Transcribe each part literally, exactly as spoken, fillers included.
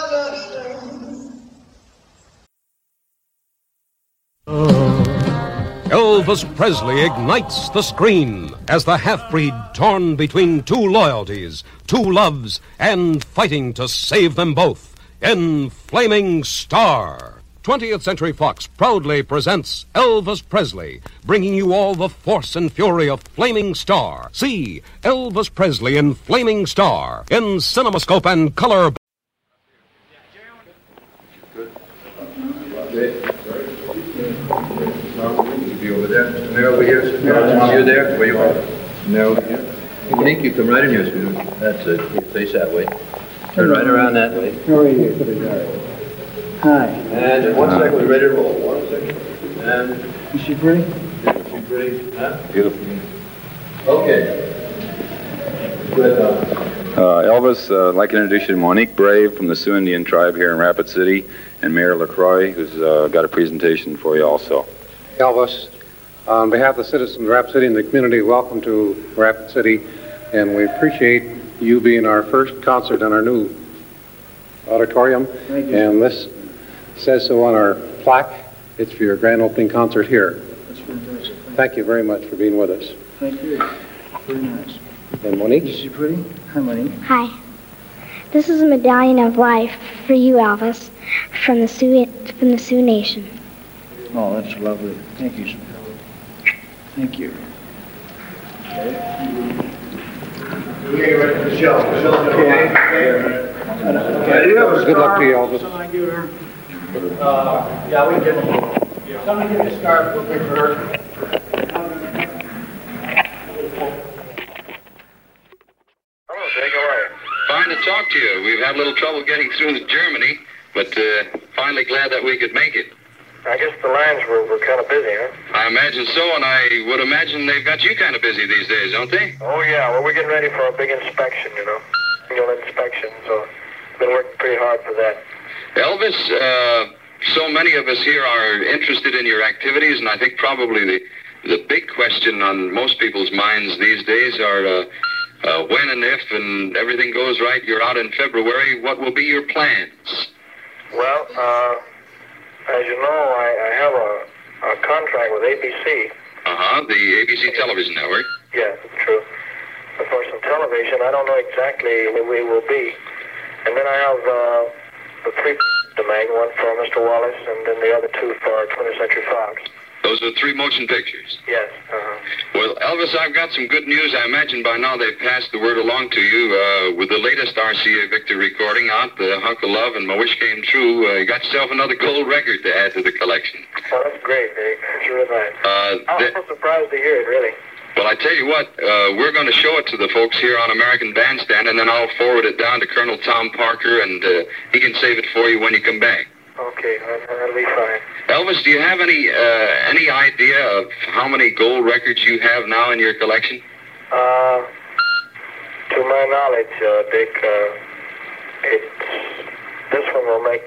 Elvis Presley ignites the screen as the half-breed torn between two loyalties, two loves, and fighting to save them both in Flaming Star. twentieth Century Fox proudly presents Elvis Presley, bringing you all the force and fury of Flaming Star. See Elvis Presley in Flaming Star in CinemaScope and Color. Be over there. Mister Mayor over here. Mister Mayor, you there? Where you are? Mayor over here. Hey, Monique, you come right in here, sweetheart. That's it. You face that way. Turn right around that way. How are you? Hi. And in one second, we're ready to roll. One second. And... Is she pretty? Yeah, is she pretty? Huh? Beautiful. Okay. Good. Uh, Uh, Elvis, uh, I'd like to introduce you to Monique Brave from the Sioux Indian tribe here in Rapid City, and Mayor LaCroix, who's uh, got a presentation for you also. Elvis, on behalf of the citizens of Rapid City and the community, welcome to Rapid City, and we appreciate you being our first concert in our new auditorium. Thank you. And this says so on our plaque. It's for your grand opening concert here. That's fantastic. Thank you very much for being with us. Thank you. Very nice. And Monique? Is she pretty? Hi, Monique. Hi. This is a medallion of life for you, Elvis, from the Sioux from the Sioux Nation. Oh, that's lovely. Thank you, sir. Thank you. we're getting ready for the show. The show's okay? Okay. Good luck to you, Elvis. Somebody give her. Uh, yeah, we can give her. Somebody give me a scarf real quick for her. Hello, Jake. How are you? Fine to talk to you. We've had a little trouble getting through to Germany, but uh, finally glad that we could make it. I guess the lines were, were kind of busy, huh? I imagine so, and I would imagine they've got you kind of busy these days, don't they? Oh, yeah. Well, we're getting ready for a big inspection, you know. Annual inspection, so been working pretty hard for that. Elvis, uh, so many of us here are interested in your activities, and I think probably the, the big question on most people's minds these days are uh, uh, when and if and everything goes right, you're out in February, what will be your plans? Well, uh... as you know, I, I have a, a contract with A B C. Uh-huh, the A B C television network. Yeah, that's true. But for some television, I don't know exactly where we will be. And then I have uh, the three to make, one for Mister Wallace, and then the other two for twentieth Century Fox. Those are three motion pictures? Yes, uh-huh. Well, Elvis, I've got some good news. I imagine by now they've passed the word along to you. Uh, with the latest R C A Victor recording out, the Hunk of Love and My Wish Came True, uh, you got yourself another gold record to add to the collection. Oh, that's great, Dave. That's really nice. Uh, I was so surprised to hear it, really. Well, I tell you what, uh, we're going to show it to the folks here on American Bandstand, and then I'll forward it down to Colonel Tom Parker, and uh, he can save it for you when you come back. Okay, that'll be fine. Elvis, do you have any uh, any idea of how many gold records you have now in your collection? Uh, to my knowledge, uh, Dick, uh, it's, this one will make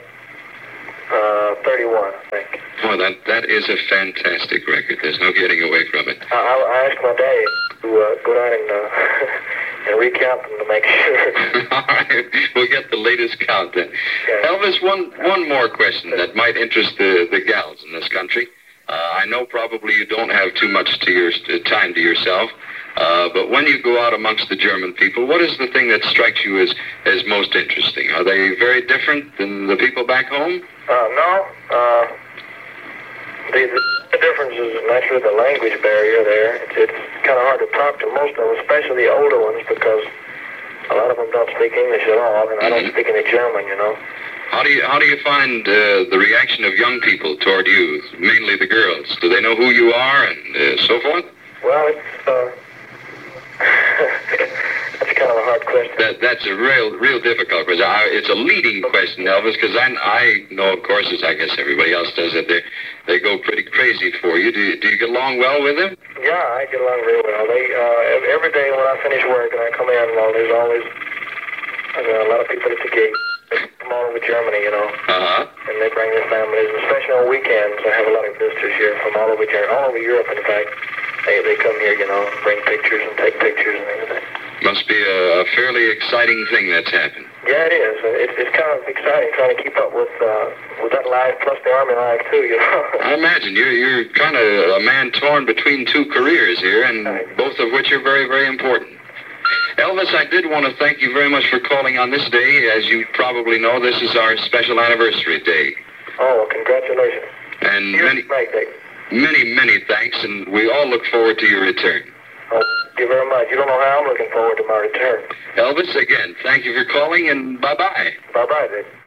uh, thirty-one, I think. Oh, that that is a fantastic record. There's no getting away from it. I, I asked my daddy to uh, go down and, uh, and recount them to make sure. All right, we'll get the latest count then. Yeah. Elvis, one one more question that might interest the, the gals in this country. Uh, I know probably you don't have too much to your uh, time to yourself, uh, but when you go out amongst the German people, what is the thing that strikes you as, as most interesting? Are they very different than the people back home? Uh, no. Uh, the, the difference is naturally the language barrier there. It's, it's kind of hard to talk to most of them, especially the older ones, because a lot of them don't speak English at all, and I don't speak any German, you know. How do you how do you find uh, the reaction of young people toward you, mainly the girls? Do they know who you are and uh, so forth? Well, it's uh, that's kind of a hard question. That that's a real real difficult question. I, it's a leading question, Elvis, because I I know, of course, as I guess everybody else does, that they they go pretty crazy for you. Do you, do you get along well with them? Yeah, I get along very well. They uh, every day when I finish work and I come in, well, there's always uh, a lot of people at the gate. From all over Germany, you know. Uh-huh. And they bring their families, especially on weekends. I have a lot of visitors here from all over Germany, all over Europe, in fact. They they come here, you know, bring pictures and take pictures and everything. Must be a, a fairly exciting thing that's happened. Yeah, it is. Uh, It's, it's kind of exciting trying to keep up with uh, with that life plus the Army life, too, you know. I imagine you're, you're kind of a man torn between two careers here, and both of which are very, very important. Elvis, I did want to thank you very much for calling on this day. As you probably know, this is our special anniversary day. Oh, congratulations. And Here's many, the night, Dick. many, many thanks, and we all look forward to your return. Oh, thank you very much. You don't know how I'm looking forward to my return. Elvis, again, thank you for calling, and bye-bye. Bye-bye, Dick.